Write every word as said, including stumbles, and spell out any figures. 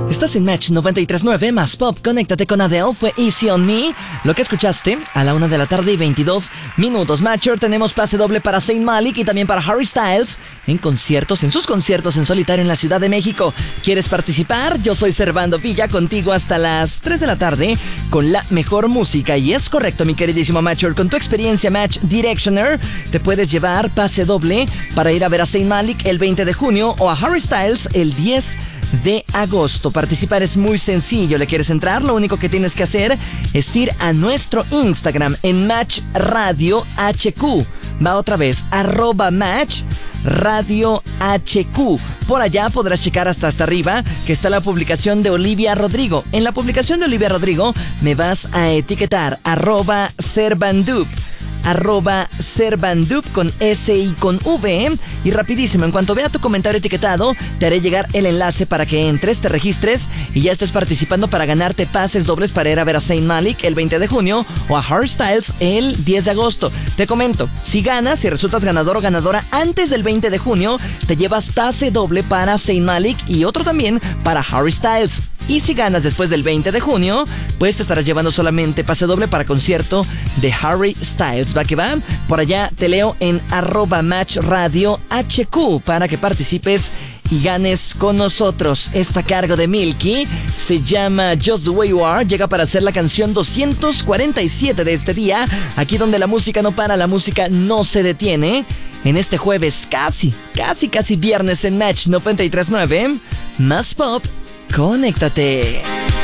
Estás en Match noventa y tres punto nueve más Pop. Conéctate con Adele, fue Easy on Me. Lo que escuchaste a la una de la tarde y veintidós minutos. Matcher, tenemos pase doble para Zayn Malik y también para Harry Styles en conciertos, en sus conciertos en solitario en la Ciudad de México. ¿Quieres participar? Yo soy Servando Villa, contigo hasta las tres de la tarde con la mejor música. Y es correcto, mi queridísimo Matcher, con tu experiencia Match Directioner te puedes llevar pase doble para ir a ver a Zayn Malik el veinte de junio o a Harry Styles el diez de agosto. Participar es muy sencillo. ¿Le quieres entrar? Lo único que tienes que hacer es ir a nuestro Instagram en Match Radio H Q. Va otra vez, arroba Match Radio H Q. Por allá podrás checar hasta hasta arriba que está la publicación de Olivia Rodrigo. En la publicación de Olivia Rodrigo me vas a etiquetar arroba Servandup. Arroba Servandup con S y con V. Y rapidísimo, en cuanto vea tu comentario etiquetado, te haré llegar el enlace para que entres, te registres y ya estés participando para ganarte pases dobles para ir a ver a Zayn Malik el veinte de junio o a Harry Styles el diez de agosto. Te comento, si ganas, si resultas ganador o ganadora antes del veinte de junio, te llevas pase doble para Zayn Malik y otro también para Harry Styles. Y si ganas después del veinte de junio, pues te estarás llevando solamente pase doble para concierto de Harry Styles. ¿Va que va? Por allá te leo en arroba Match Radio H Q para que participes y ganes con nosotros. Está a cargo de Milky, se llama Just the Way You Are, llega para ser la canción doscientos cuarenta y siete de este día, aquí donde la música no para, la música no se detiene. En este jueves casi, casi, casi viernes en Match noventa y tres punto nueve, más Pop. Conéctate.